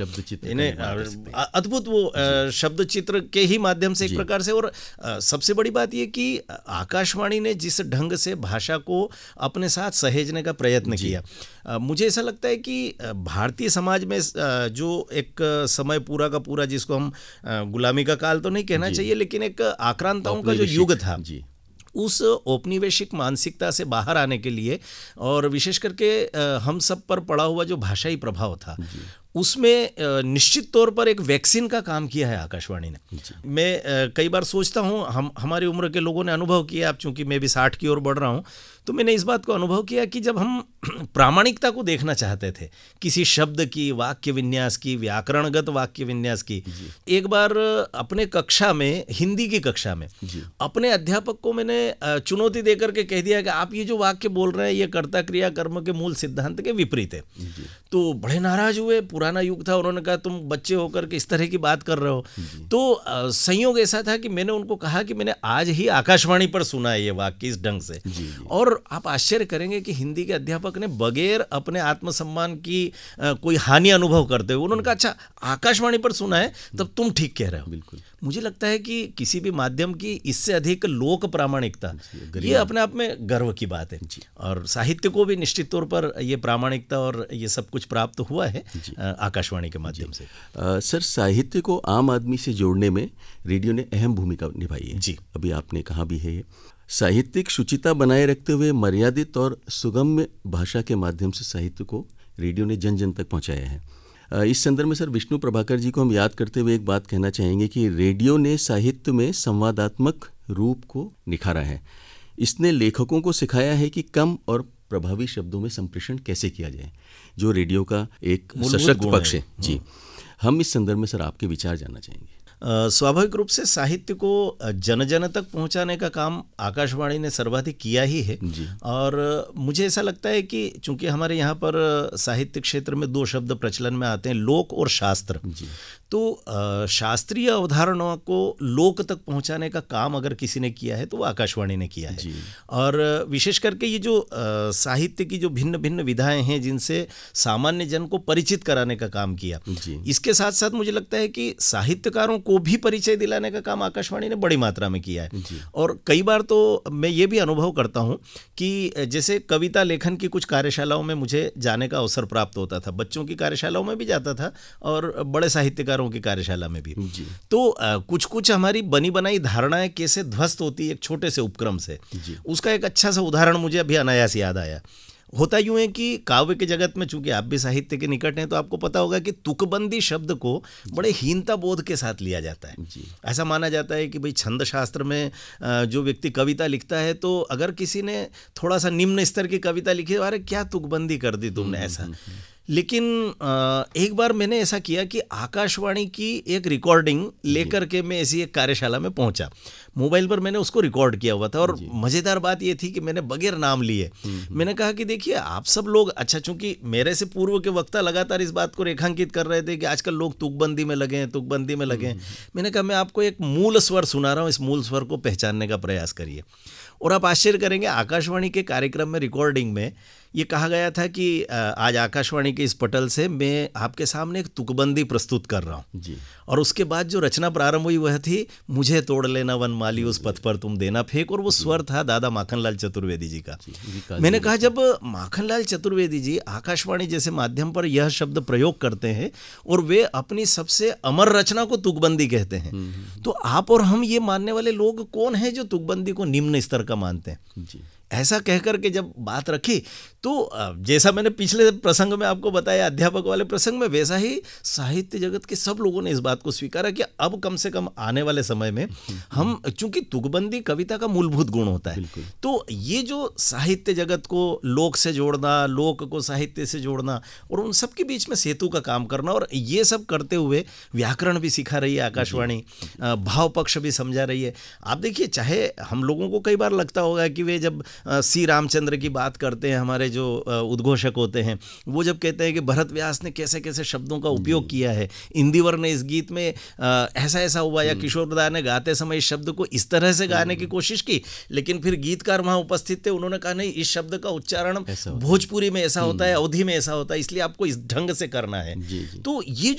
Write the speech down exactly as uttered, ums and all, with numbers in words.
शब्द चित्र इन्हें अद्भुत वो शब्द चित्र के ही माध्यम से एक प्रकार से। और सबसे बड़ी बात ये कि आकाशवाणी ने जिस ढंग से भाषा को अपने साथ सहेजने का प्रयत्न किया, मुझे ऐसा लगता है कि भारतीय समाज में जो एक समय पूरा का पूरा, जिसको हम गुलामी का काल तो नहीं कहना चाहिए, लेकिन एक आक्रांताओं का जो युग था, उस औपनिवेशिक मानसिकता से बाहर आने के लिए और विशेष करके हम सब पर पड़ा हुआ जो भाषाई प्रभाव था, उसमें निश्चित तौर पर एक वैक्सीन का काम किया है आकाशवाणी ने। मैं कई बार सोचता हूँ, हम हमारी उम्र के लोगों ने अनुभव किया, अब चूंकि मैं भी साठ की ओर बढ़ रहा हूँ, तो मैंने इस बात को अनुभव किया कि जब हम प्रामाणिकता को देखना चाहते थे, किसी शब्द की, वाक्य विन्यास की, व्याकरणगत वाक्य विन्यास की, एक बार अपने कक्षा में, हिंदी की कक्षा में, अपने अध्यापक को मैंने चुनौती देकर के कह दिया कि आप ये जो वाक्य बोल रहे हैं ये कर्ता क्रिया कर्म के मूल सिद्धांत के विपरीत है। तो बड़े नाराज हुए, पुराना युग था, उन्होंने कहा तुम बच्चे होकर के इस तरह की बात कर रहे हो। तो आ, संयोग ऐसा था कि मैंने उनको कहा कि मैंने आज ही आकाशवाणी पर सुना है ये वाक्य इस ढंग से। और आप आश्चर्य करेंगे कि हिंदी के अध्यापक ने बगैर अपने आत्मसम्मान की आ, कोई हानि अनुभव करते हुए उन्होंने कहा अच्छा आकाशवाणी पर सुना है तब तुम ठीक कह रहे हो। बिल्कुल, मुझे लगता है कि किसी भी माध्यम की इससे अधिक लोक प्रामाणिकता, ये अपने आप में गर्व की बात है। और साहित्य को भी निश्चित तौर पर ये प्रामाणिकता और ये सब कुछ प्राप्त हुआ है आकाशवाणी के माध्यम से। आ, सर, साहित्य को आम आदमी से जोड़ने में रेडियो ने अहम भूमिका निभाई है। जी, अभी आपने कहा भी है, साहित्यिक शुचिता बनाए रखते हुए मर्यादित और सुगम्य भाषा के माध्यम से साहित्य को रेडियो ने जन जन तक पहुंचाया है। इस संदर्भ में सर विष्णु प्रभाकर जी को हम याद करते हुए एक बात कहना चाहेंगे कि रेडियो ने साहित्य में संवादात्मक रूप को निखारा है। इसने लेखकों को सिखाया है कि कम और प्रभावी शब्दों में संप्रेषण कैसे किया जाए, जो रेडियो का एक सशक्त पक्ष है। जी, हम इस संदर्भ में सर आपके विचार जानना चाहेंगे। स्वाभाविक रूप से साहित्य को जन जन तक पहुंचाने का काम आकाशवाणी ने सर्वाधिक किया ही है। और मुझे ऐसा लगता है कि चूंकि हमारे यहाँ पर साहित्य क्षेत्र में दो शब्द प्रचलन में आते हैं, लोक और शास्त्र। तो शास्त्रीय अवधारणाओं को लोक तक पहुंचाने का काम अगर किसी ने किया है तो वो आकाशवाणी ने किया है। और विशेष करके ये जो साहित्य की जो भिन्न भिन्न विधाएं हैं जिनसे सामान्य जन को परिचित कराने का काम किया, इसके साथ साथ मुझे लगता है कि साहित्यकारों को भी परिचय दिलाने का काम आकाशवाणी ने बड़ी मात्रा में किया है। और कई बार तो मैं ये भी अनुभव करता हूँ कि जैसे कविता लेखन की कुछ कार्यशालाओं में मुझे जाने का अवसर प्राप्त होता था, बच्चों की कार्यशालाओं में भी जाता था और बड़े साहित्यकारों की कार्यशाला में भी। तो आ, कुछ कुछ हमारी बनी बनाई धारणाएं कैसे ध्वस्त होती है एक छोटे से उपक्रम से, उसका एक अच्छा सा उदाहरण मुझे अभी अनायास याद आया। होता यूं है कि काव्य के जगत में, चूंकि आप भी साहित्य के निकट हैं, तो आपको पता होगा कि तुकबंदी शब्द को बड़े हीनता बोध के साथ लिया जाता है। ऐसा माना जाता है कि भाई छंद शास्त्र में जो व्यक्ति कविता लिखता है, तो अगर किसी ने थोड़ा सा निम्न स्तर की कविता लिखी, अरे क्या तुकबंदी कर दी तुमने, ऐसा। लेकिन एक बार मैंने ऐसा किया कि आकाशवाणी की एक रिकॉर्डिंग लेकर के मैं ऐसी एक कार्यशाला में पहुंचा। मोबाइल पर मैंने उसको रिकॉर्ड किया हुआ था और मज़ेदार बात ये थी कि मैंने बगैर नाम लिए मैंने कहा कि देखिए आप सब लोग, अच्छा चूंकि मेरे से पूर्व के वक्ता लगातार इस बात को रेखांकित कर रहे थे कि आजकल लोग तुकबंदी में लगे हैं, तुकबंदी में लगे हैं। मैंने कहा मैं आपको एक मूल स्वर सुना रहा हूँ, इस मूल स्वर को पहचानने का प्रयास करिए। और आप आश्चर्य करेंगे, आकाशवाणी के कार्यक्रम में रिकॉर्डिंग में ये कहा गया था कि आज आकाशवाणी के इस पटल से मैं आपके सामने एक तुकबंदी प्रस्तुत कर रहा हूँ जी। और उसके बाद जो रचना प्रारंभ हुई वह थी, मुझे तोड़ लेना वनमाली उस पथ पर तुम देना फेंक, और वो स्वर था दादा माखनलाल चतुर्वेदी जी का। मैंने कहा जब माखनलाल चतुर्वेदी जी आकाशवाणी जैसे माध्यम पर यह शब्द प्रयोग करते हैं और वे अपनी सबसे अमर रचना को तुकबंदी कहते हैं, तो आप और हम ये मानने वाले लोग कौन हैं जो तुकबंदी को निम्न स्तर का मानते हैं जी। ऐसा कहकर के जब बात रखी तो जैसा मैंने पिछले प्रसंग में आपको बताया, अध्यापक वाले प्रसंग में, वैसा ही साहित्य जगत के सब लोगों ने इस बात को स्वीकारा कि अब कम से कम आने वाले समय में हम, चूंकि तुकबंदी कविता का मूलभूत गुण होता है, तो ये जो साहित्य जगत को लोक से जोड़ना, लोक को साहित्य से जोड़ना और उन सब के बीच में सेतु का काम करना, और ये सब करते हुए व्याकरण भी सिखा रही है आकाशवाणी, भाव पक्ष भी समझा रही है। आप देखिए, चाहे हम लोगों को कई बार लगता होगा कि वे जब सी रामचंद्र की बात करते हैं, हमारे जो उद्घोषक होते हैं, वो जब कहते हैं कि भरत व्यास ने कैसे कैसे शब्दों का उपयोग किया है, इंदिवर ने इस गीत में ऐसा ऐसा हुआ, या किशोरदा ने गाते समय इस शब्द को इस तरह से गाने की कोशिश की, लेकिन फिर गीतकार वहाँ उपस्थित थे, उन्होंने कहा नहीं, इस शब्द का उच्चारण भोजपुरी में ऐसा होता है, अवधी में ऐसा होता है, इसलिए आपको इस ढंग से करना है। तो ये